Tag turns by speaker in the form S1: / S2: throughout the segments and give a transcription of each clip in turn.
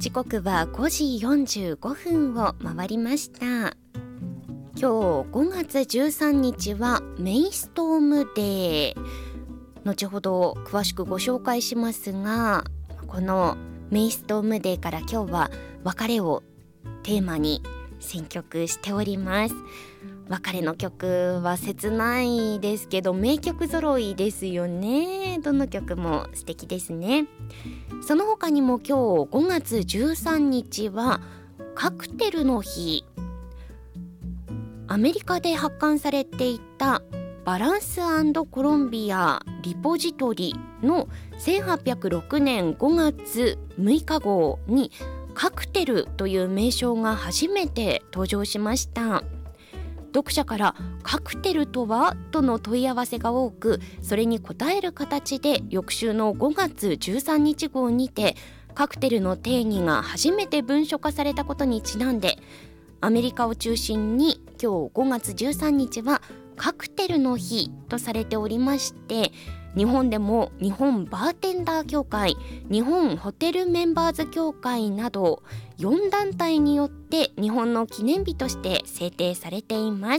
S1: 時刻は5時45分を回りました。今日5月13日はメイストームデー。後ほど詳しくご紹介しますが、このメイストームデーから今日は別れをテーマに選曲しております。別れの曲は切ないですけど名曲揃いですよね。どの曲も素敵ですね。その他にも今日5月13日はカクテルの日。アメリカで発刊されていたバランス&コロンビアリポジトリの1806年5月6日号にカクテルという名称が初めて登場しました。読者からカクテルとはとの問い合わせが多く、それに答える形で翌週の5月13日号にてカクテルの定義が初めて文書化されたことにちなんで、アメリカを中心に今日5月13日はカクテルの日とされておりまして、日本でも日本バーテンダー協会、日本ホテルメンバーズ協会など4団体によって日本の記念日として制定されています。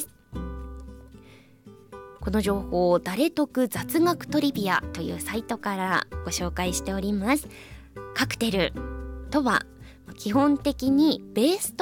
S1: この情報を誰得雑学トリビアというサイトからご紹介しております。カクテルとは基本的にベース